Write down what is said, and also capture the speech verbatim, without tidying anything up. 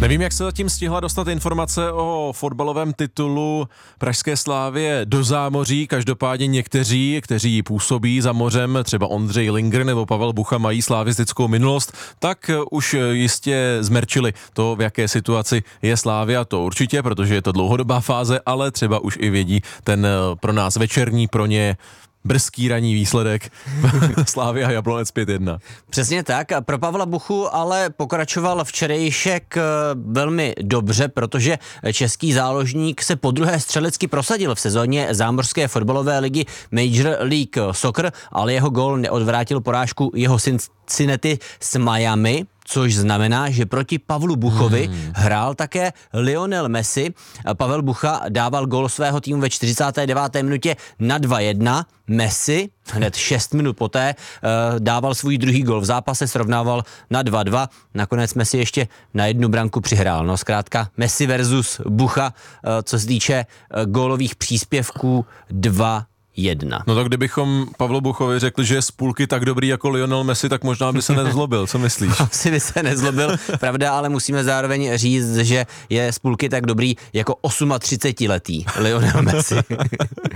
Nevím, jak se zatím stihla dostat informace o fotbalovém titulu pražské Slávie do zámoří. Každopádně někteří, kteří působí za mořem, třeba Ondřej Linger nebo Pavel Bucha, mají slavistickou minulost, tak už jistě zmerčili to, v jaké situaci je Slavia. To určitě, protože je to dlouhodobá fáze, ale třeba už i vědí ten pro nás večerní, pro ně brzký ranní výsledek Slavia Jablonec pět jedna. Přesně tak. Pro Pavla Buchu ale pokračoval včerejšek velmi dobře, protože český záložník se podruhé střelecky prosadil v sezóně zámořské fotbalové ligy Major League Soccer, ale jeho gól neodvrátil porážku jeho Cincinnati s Miami, což znamená, že proti Pavlu Buchovi hmm. hrál také Lionel Messi. Pavel Bucha dával gól svého týmu ve čtyřicáté deváté minutě na dva jedna. Messi hned šest minut poté uh, dával svůj druhý gól v zápase, srovnával na dva dva. Nakonec Messi ještě na jednu branku přihrál. No zkrátka Messi versus Bucha, uh, co se týče uh, gólových příspěvků dva jedna. No tak kdybychom Pavlu Buchovi řekli, že je z půlky tak dobrý jako Lionel Messi, tak možná by se nezlobil, co myslíš? Asi by se nezlobil, pravda, ale musíme zároveň říct, že je z půlky tak dobrý jako třicetiosmiletý Lionel Messi.